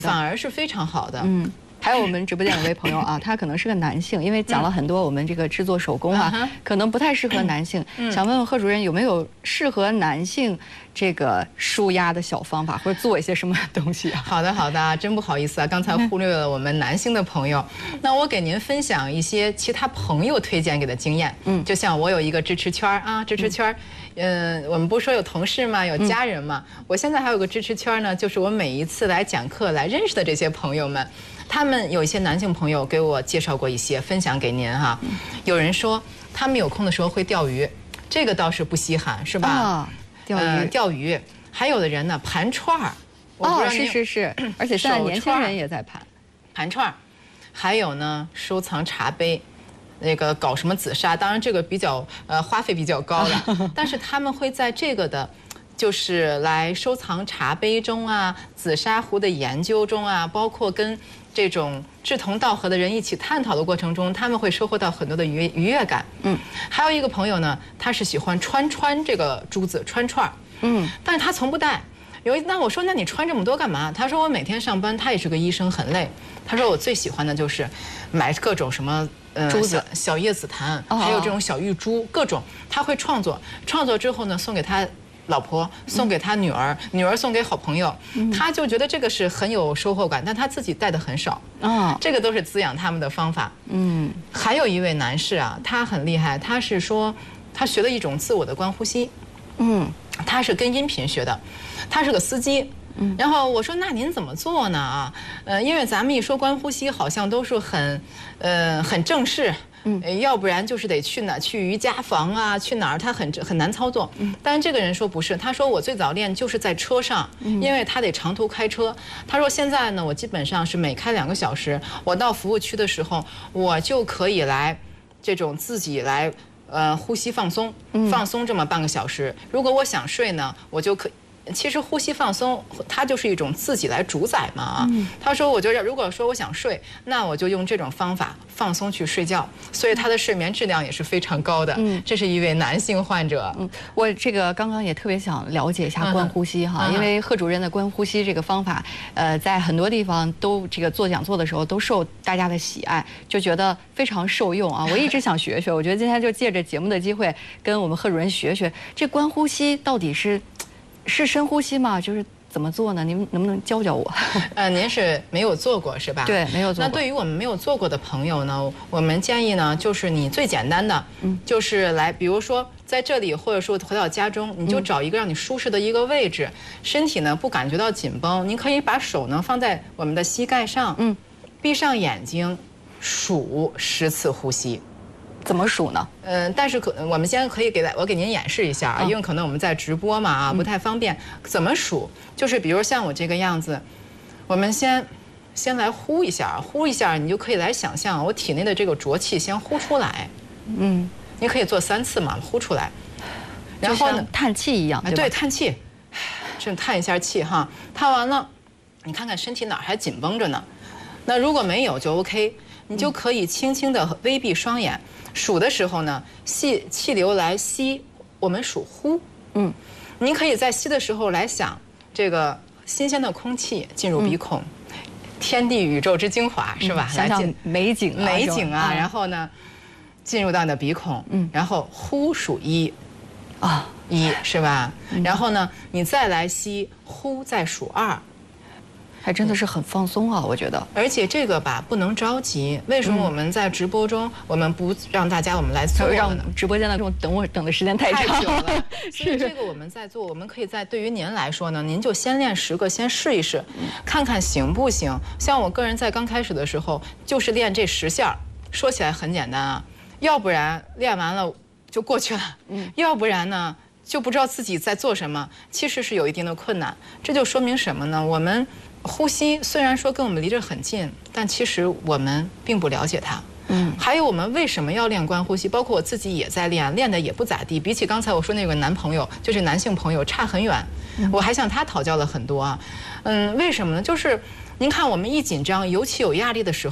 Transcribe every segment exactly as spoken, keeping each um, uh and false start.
反而是非常好的。 嗯。 还有我们直播间有位朋友啊，他可能是个男性，因为讲了很多我们这个制作手工啊，可能不太适合男性。想问问贺主任有没有适合男性这个舒压的小方法，或者做一些什么东西啊？ 好的，好的，真不好意思啊，刚才忽略了我们男性的朋友。那我给您分享一些其他朋友推荐给的经验。嗯，就像我有一个支持圈啊，支持圈，嗯，我们不是说有同事吗？有家人吗？我现在还有个支持圈呢，就是我每一次来讲课来认识的这些朋友们。 他们有一些男性朋友给我介绍过一些，分享给您哈。有人说他们有空的时候会钓鱼，这个倒是不稀罕，是吧？ 啊，钓鱼， 呃、钓鱼。还有的人呢盘串儿， 哦，是是是，而且现在年轻人也在盘盘串儿。还有呢，收藏茶杯，那个搞什么紫砂，当然这个比较呃花费比较高的，但是他们会在这个的。 就是来收藏茶杯中啊，紫砂壶的研究中啊，包括跟这种志同道合的人一起探讨的过程中，他们会收获到很多的愉愉悦感。嗯，还有一个朋友呢，他是喜欢穿穿这个珠子穿串儿，嗯，但是他从不戴。有一那我说，那你穿这么多干嘛？他说我每天上班，他也是个医生，很累。他说我最喜欢的就是买各种什么呃珠子、小叶紫檀，还有这种小玉珠，各种他会创作，创作之后呢，送给他。 老婆送给他女儿，女儿送给好朋友，他就觉得这个是很有收获感，但他自己带的很少啊，这个都是滋养他们的方法。嗯，还有一位男士啊，他很厉害，他是说他学了一种自我的观呼吸，嗯，他是跟音频学的，他是个司机。 然后我说，那您怎么做呢？啊，呃，因为咱们一说观呼吸，好像都是很，呃，很正式。嗯，要不然就是得去哪去瑜伽房啊，去哪儿，他很很难操作。嗯，但是这个人说不是，他说我最早练就是在车上，因为他得长途开车。他说现在呢，我基本上是每开两个小时，我到服务区的时候，我就可以来这种自己来呃呼吸放松，放松这么半个小时。如果我想睡呢，我就可。 其实呼吸放松，它就是一种自己来主宰嘛啊。他说，我就要如果说我想睡，那我就用这种方法放松去睡觉，所以他的睡眠质量也是非常高的。嗯，这是一位男性患者。 嗯，我这个刚刚也特别想了解一下观呼吸哈，因为贺主任的观呼吸这个方法，呃，在很多地方都这个做讲座的时候都受大家的喜爱，就觉得非常受用啊。我一直想学学，我觉得今天就借着节目的机会跟我们贺主任学学这观呼吸到底是。 是深呼吸吗？就是怎么做呢？您能不能教教我？ 呃，您是没有做过是吧？ 对，没有做过。 那对于我们没有做过的朋友呢，我们建议呢，就是你最简单的，嗯，就是来，比如说在这里，或者说回到家中，你就找一个让你舒适的一个位置，嗯、身体呢不感觉到紧绷，您可以把手呢放在我们的膝盖上，嗯，闭上眼睛，数十次呼吸。 怎么数呢？ 嗯，但是可我们先可以给我给您演示一下啊，因为可能我们在直播嘛啊，不太方便。怎么数？就是比如像我这个样子，我们先先来呼一下，呼一下，你就可以来想象我体内的这个浊气先呼出来。嗯，你可以做三次嘛，呼出来。 然后呢，叹气一样， 对，叹气，这叹一下气哈，叹完了，你看看身体哪儿还紧绷着呢？那如果没有就 OK， 你就可以轻轻的微闭双眼。 数的时候呢，吸气流来吸，我们数呼。嗯，您可以在吸的时候来想，这个新鲜的空气进入鼻孔，嗯、天地宇宙之精华是吧？ 嗯、想想美景、啊， 美景啊，然后呢，进入到你的鼻孔，嗯，然后呼数一，啊，一是吧？嗯、然后呢，你再来吸，呼再数二。 还真的是很放松啊，我觉得。 而且这个吧不能着急。为什么我们在直播中，我们不让大家我们来做呢？ 让直播间的这种等我等的时间太长久了。所以这个我们在做，我们可以在对于您来说呢，您就先练十个，先试一试，看看行不行。像我个人在刚开始的时候，就是练这十下，说起来很简单啊，要不然练完了就过去了，嗯，要不然呢就不知道自己在做什么，其实是有一定的困难。这就说明什么呢？我们。 呼吸虽然说跟我们离着很近，但其实我们并不了解它。嗯，还有我们为什么要练观呼吸？包括我自己也在练，练的也不咋地。比起刚才我说那个男朋友，就是男性朋友，差很远。我还向他讨教了很多啊。嗯，为什么呢？就是您看我们一紧张，尤其有压力的时候，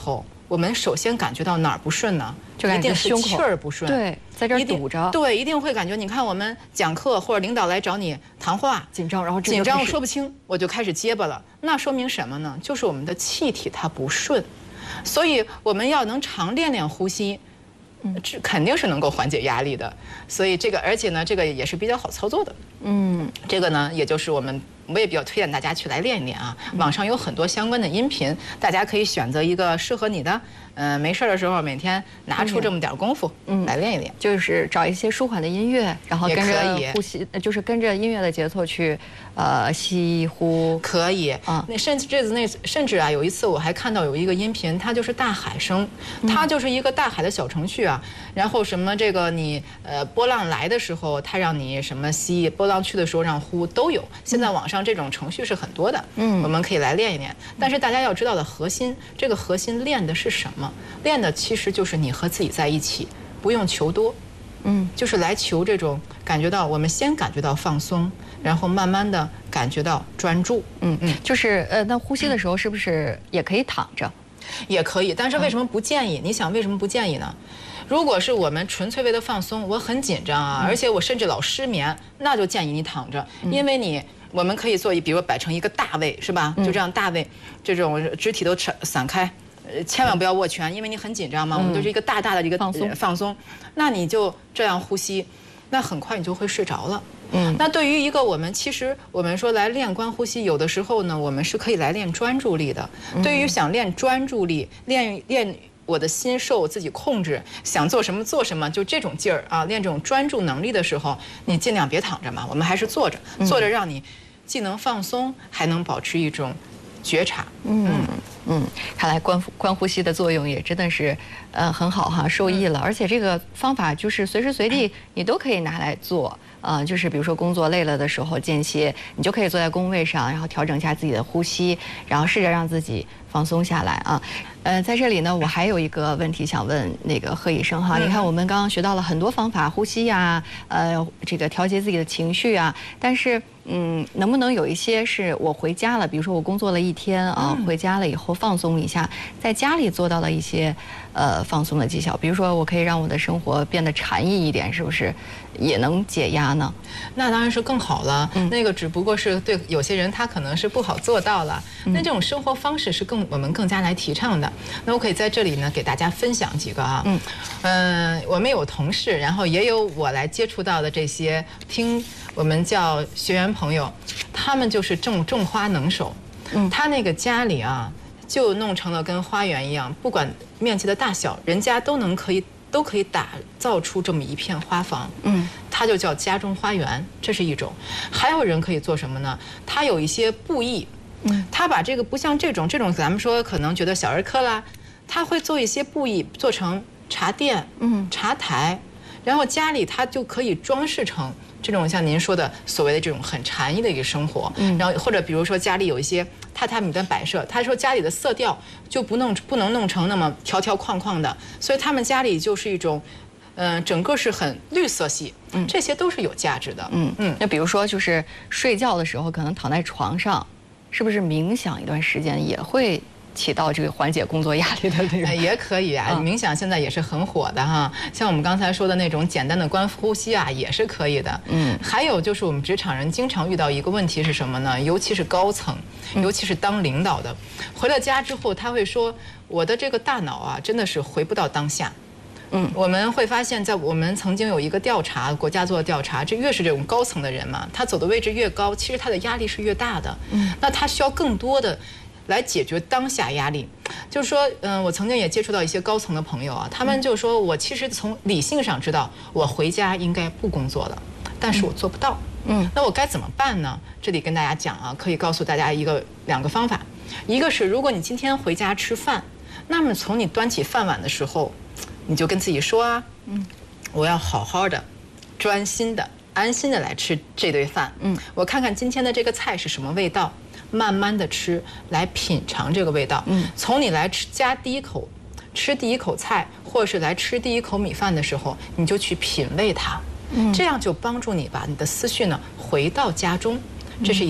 我们首先感觉到哪儿不顺呢？ 就感觉胸口气儿不顺， 对，在这儿堵着， 对，一定会感觉。你看我们讲课或者领导来找你谈话， 紧张，然后紧张，我说不清，我就开始结巴了。那说明什么呢？就是我们的气体它不顺，所以我们要能常练练呼吸。嗯，这肯定是能够缓解压力的，所以这个，而且呢，这个也是比较好操作的。嗯，这个呢，也就是我们，我也比较推荐大家去来练一练啊。网上有很多相关的音频，大家可以选择一个适合你的。嗯、呃，没事的时候每天拿出这么点功夫，嗯，来练一练， 就是找一些舒缓的音乐，然后跟着呼吸，就是跟着音乐的节奏去，呃，吸呼。 可以啊，那甚至这次那甚至啊，有一次我还看到有一个音频，它就是大海声，它就是一个大海的小程序啊。然后什么这个你呃波浪来的时候，它让你什么吸；波浪去的时候让呼，都有。现在网上这种程序是很多的，嗯，我们可以来练一练。但是大家要知道的核心，这个核心练的是什么？练的其实就是你和自己在一起，不用求多，嗯，就是来求这种感觉到，我们先感觉到放松，然后慢慢的感觉到专注， 嗯嗯，就是呃，那呼吸的时候是不是也可以躺着？ 也可以，但是为什么不建议？你想为什么不建议呢？如果是我们纯粹为了放松，我很紧张啊，而且我甚至老失眠，那就建议你躺着，因为你我们可以做一，比如摆成一个大位，是吧？就这样大位，这种肢体都散散开。千万不要握拳，因为你很紧张嘛。我们都是一个大大的一个放松， 放松。那你就这样呼吸，那很快你就会睡着了。嗯，那对于一个我们其实我们说来练观呼吸，有的时候呢，我们是可以来练专注力的。对于想练专注力，练练我的心受我自己控制，想做什么做什么，就这种劲儿啊，练这种专注能力的时候，你尽量别躺着嘛，我们还是坐着，坐着让你既能放松，还能保持一种觉察。 嗯嗯，看来观观呼吸的作用也真的是呃很好哈，受益了。而且这个方法就是随时随地你都可以拿来做。呃，就是比如说工作累了的时候间歇，你就可以坐在工位上，然后调整一下自己的呼吸，然后试着让自己放松下来啊。呃，在这里呢，我还有一个问题想问那个贺医生哈。你看，我们刚刚学到了很多方法，呼吸呀，呃，这个调节自己的情绪啊，但是。嗯，能不能有一些是我回家了，比如说我工作了一天啊，回家了以后放松一下，在家里做到了一些呃放松的技巧，比如说我可以让我的生活变得禅意一点，是不是也能解压呢？ 那当然是更好了。嗯、那个只不过是对有些人他可能是不好做到了。嗯、那这种生活方式是更我们更加来提倡的。那我可以在这里呢给大家分享几个啊。嗯，呃，我们有同事，然后也有我来接触到的这些听。我们叫学员朋友，他们就是种种花能手，嗯，他那个家里啊，就弄成了跟花园一样，不管面积的大小，人家都能可以都可以打造出这么一片花房，嗯，它就叫家中花园，这是一种。还有人可以做什么呢？他有一些布艺，嗯，他把这个不像这种这种咱们说可能觉得小儿科啦，他会做一些布艺，做成茶垫，嗯，茶台，然后家里他就可以装饰成。这种像您说的所谓的这种很禅意的一个生活，嗯，然后或者比如说家里有一些榻榻米的摆设，他说家里的色调就不弄不能弄成那么条条框框的，所以他们家里就是一种，嗯、呃，整个是很绿色系，嗯，这些都是有价值的， 嗯嗯。那比如说就是睡觉的时候可能躺在床上，是不是冥想一段时间也会？起到这个缓解工作压力的这个也可以啊，冥想现在也是很火的哈。像我们刚才说的那种简单的观呼吸啊，也是可以的。嗯，还有就是我们职场人经常遇到一个问题是什么呢？尤其是高层，尤其是当领导的，回了家之后他会说，我的这个大脑啊，真的是回不到当下。嗯，我们会发现，在我们曾经有一个调查，国家做的调查，这越是这种高层的人嘛，他走的位置越高，其实他的压力是越大的。嗯，那他需要更多的。来解决当下压力，就是说，嗯，我曾经也接触到一些高层的朋友啊，他们就说我其实从理性上知道我回家应该不工作了，但是我做不到，嗯，那我该怎么办呢？这里跟大家讲啊，可以告诉大家一个两个方法，一个是如果你今天回家吃饭，那么从你端起饭碗的时候，你就跟自己说啊，嗯，我要好好的、专心的、安心的来吃这顿饭，嗯，我看看今天的这个菜是什么味道。慢慢的吃，来品尝这个味道。嗯，从你来吃夹第一口，吃第一口菜，或者是来吃第一口米饭的时候，你就去品味它。嗯，这样就帮助你把你的思绪呢回到家中，这是一点。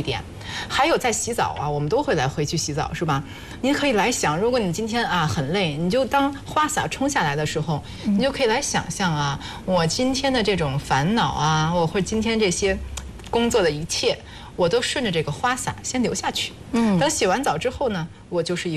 还有在洗澡啊，我们都会来回去洗澡，是吧？您可以来想，如果你今天啊很累，你就当花洒冲下来的时候，你就可以来想象啊，我今天的这种烦恼啊，我或者今天这些工作的一切，我都顺着这个花洒先流下去。嗯，等洗完澡之后呢，我就是一个